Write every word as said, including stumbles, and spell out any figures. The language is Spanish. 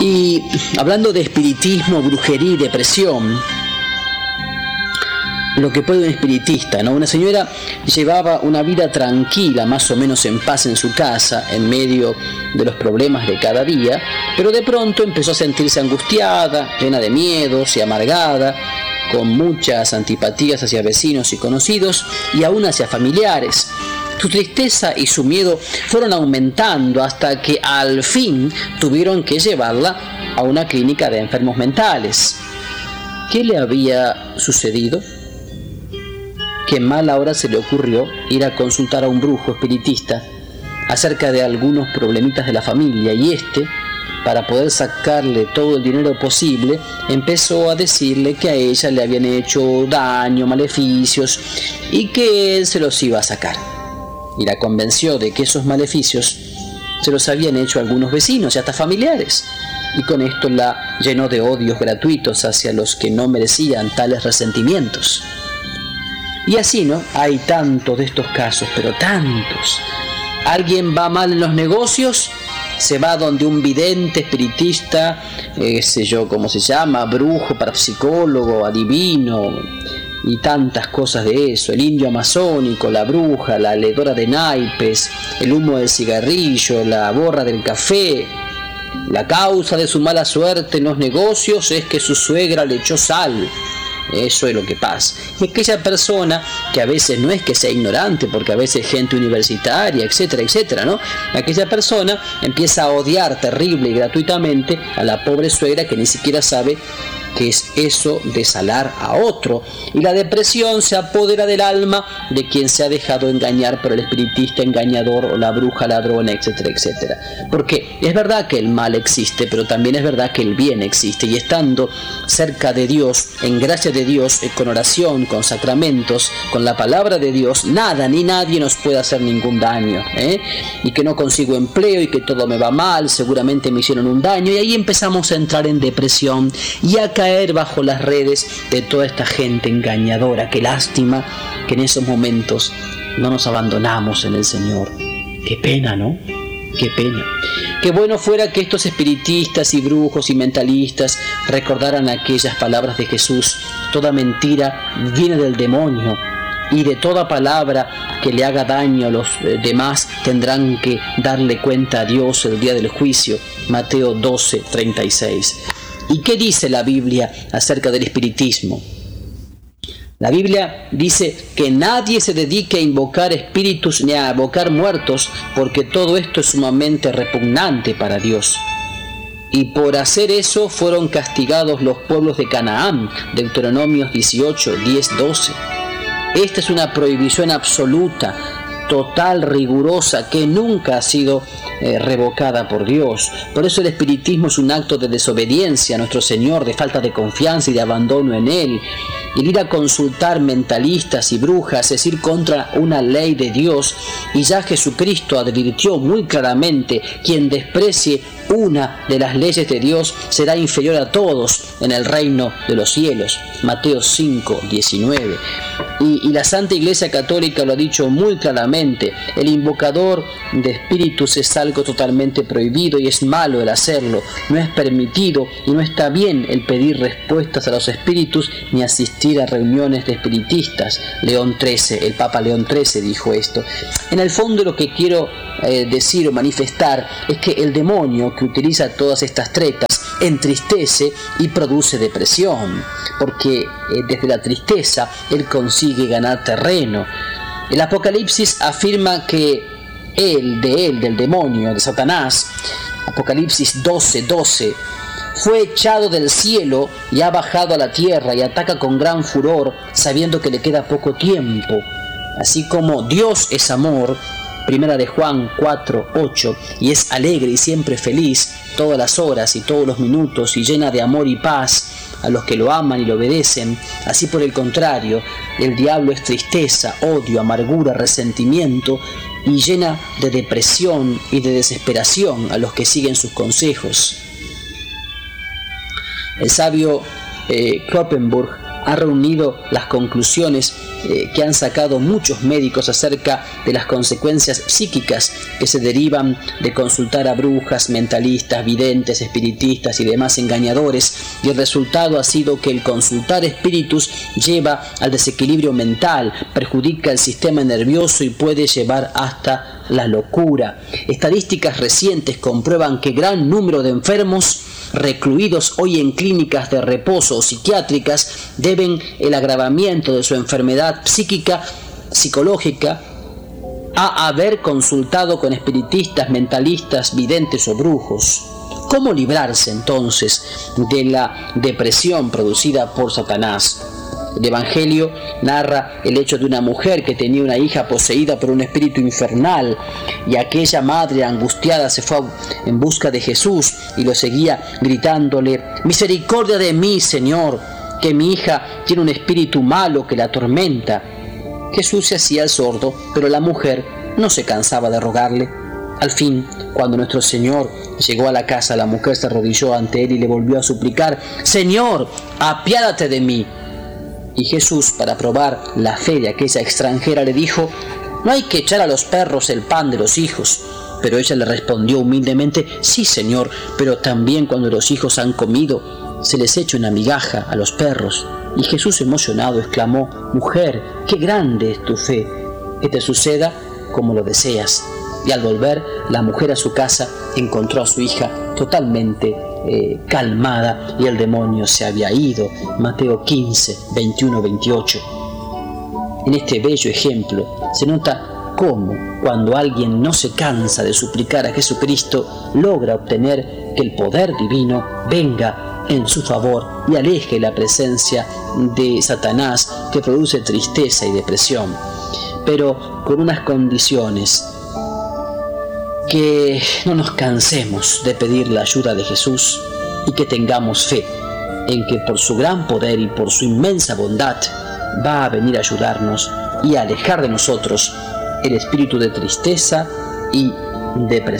Y hablando de espiritismo, brujería y depresión, lo que puede un espiritista, ¿no? Una señora llevaba una vida tranquila, más o menos en paz en su casa, en medio de los problemas de cada día, pero de pronto empezó a sentirse angustiada, llena de miedos y amargada, con muchas antipatías hacia vecinos y conocidos y aún hacia familiares. Su tristeza y su miedo fueron aumentando hasta que al fin tuvieron que llevarla a una clínica de enfermos mentales. ¿Qué le había sucedido? Que en mala hora se le ocurrió ir a consultar a un brujo espiritista acerca de algunos problemitas de la familia, y este, para poder sacarle todo el dinero posible, empezó a decirle que a ella le habían hecho daño, maleficios, y que él se los iba a sacar. Y la convenció de que esos maleficios se los habían hecho algunos vecinos y hasta familiares, y con esto la llenó de odios gratuitos hacia los que no merecían tales resentimientos. Y así, ¿no? Hay tantos de estos casos, pero tantos. Alguien va mal en los negocios, se va donde un vidente, espiritista, eh, sé yo cómo se llama, brujo, parapsicólogo, adivino, y tantas cosas de eso. El indio amazónico, la bruja, la leedora de naipes, el humo del cigarrillo, la borra del café. La causa de su mala suerte en los negocios es que su suegra le echó sal. Eso es lo que pasa. Y aquella persona, que a veces no es que sea ignorante, porque a veces gente universitaria, etcétera, etcétera, ¿no? Aquella persona empieza a odiar terrible y gratuitamente a la pobre suegra, que ni siquiera sabe qué es eso de salar a otro. Y la depresión se apodera del alma de quien se ha dejado engañar por el espiritista engañador o la bruja ladrona, etcétera, etcétera. Porque es verdad que el mal existe, pero también es verdad que el bien existe, y estando cerca de Dios, en gracia de Dios, con oración, con sacramentos, con la palabra de Dios, nada ni nadie nos puede hacer ningún daño, ¿eh? Y que no consigo empleo y que todo me va mal, seguramente me hicieron un daño, y ahí empezamos a entrar en depresión y a caer bajo las redes de toda esta gente engañadora. Qué lástima que en esos momentos no nos abandonamos en el Señor. Qué pena, ¿no? Qué pena. Qué bueno fuera que estos espiritistas y brujos y mentalistas recordaran aquellas palabras de Jesús: toda mentira viene del demonio, y de toda palabra que le haga daño a los demás tendrán que darle cuenta a Dios el día del juicio. Mateo doce, treinta y seis. ¿Y qué dice la Biblia acerca del espiritismo? La Biblia dice que nadie se dedique a invocar espíritus ni a evocar muertos, porque todo esto es sumamente repugnante para Dios. Y por hacer eso fueron castigados los pueblos de Canaán, Deuteronomios dieciocho, diez, doce. Esta es una prohibición absoluta, total, rigurosa, que nunca ha sido eh, revocada por Dios. Por eso el espiritismo es un acto de desobediencia a nuestro Señor, de falta de confianza y de abandono en Él. El ir a consultar mentalistas y brujas es ir contra una ley de Dios, y ya Jesucristo advirtió muy claramente: quien desprecie una de las leyes de Dios será inferior a todos en el reino de los cielos. Mateo cinco, diecinueve. Y, y la Santa Iglesia Católica lo ha dicho muy claramente: el invocador de espíritus es algo totalmente prohibido, y es malo el hacerlo. No es permitido y no está bien el pedir respuestas a los espíritus ni asistir a reuniones de espiritistas. León trece, el Papa León trece dijo esto. En el fondo, lo que quiero eh, decir o manifestar es que el demonio, que utiliza todas estas tretas, entristece y produce depresión, porque eh, desde la tristeza él consigue ganar terreno. El Apocalipsis afirma que él, de él, del demonio, de Satanás, Apocalipsis doce, doce, fue echado del cielo y ha bajado a la tierra y ataca con gran furor, sabiendo que le queda poco tiempo. Así como Dios es amor, Primera de Juan cuatro, ocho, y es alegre y siempre feliz todas las horas y todos los minutos, y llena de amor y paz a los que lo aman y lo obedecen. Así, por el contrario, el diablo es tristeza, odio, amargura, resentimiento, y llena de depresión y de desesperación a los que siguen sus consejos. El sabio eh, Kloppenburg ha reunido las conclusiones eh, que han sacado muchos médicos acerca de las consecuencias psíquicas que se derivan de consultar a brujas, mentalistas, videntes, espiritistas y demás engañadores, y el resultado ha sido que el consultar espíritus lleva al desequilibrio mental, perjudica el sistema nervioso y puede llevar hasta la locura. Estadísticas recientes comprueban que gran número de enfermos recluidos hoy en clínicas de reposo o psiquiátricas deben el agravamiento de su enfermedad psíquica, psicológica, a haber consultado con espiritistas, mentalistas, videntes o brujos. ¿Cómo librarse entonces de la depresión producida por Satanás? El Evangelio narra el hecho de una mujer que tenía una hija poseída por un espíritu infernal, y aquella madre angustiada se fue en busca de Jesús y lo seguía gritándole: «Misericordia de mí, Señor, que mi hija tiene un espíritu malo que la atormenta». Jesús se hacía el sordo, pero la mujer no se cansaba de rogarle. Al fin, cuando nuestro Señor llegó a la casa, la mujer se arrodilló ante él y le volvió a suplicar: «Señor, apiádate de mí». Y Jesús, para probar la fe de aquella extranjera, le dijo: «No hay que echar a los perros el pan de los hijos». Pero ella le respondió humildemente: «Sí, Señor, pero también cuando los hijos han comido, se les echa una migaja a los perros». Y Jesús, emocionado, exclamó: «Mujer, qué grande es tu fe, que te suceda como lo deseas». Y al volver la mujer a su casa, encontró a su hija totalmente eh, calmada, y el demonio se había ido. Mateo quince, veintiuno, veintiocho. En este bello ejemplo se nota cómo, cuando alguien no se cansa de suplicar a Jesucristo, logra obtener que el poder divino venga en su favor y aleje la presencia de Satanás, que produce tristeza y depresión, pero con unas condiciones: que no nos cansemos de pedir la ayuda de Jesús y que tengamos fe en que por su gran poder y por su inmensa bondad va a venir a ayudarnos y a alejar de nosotros el espíritu de tristeza y depresión.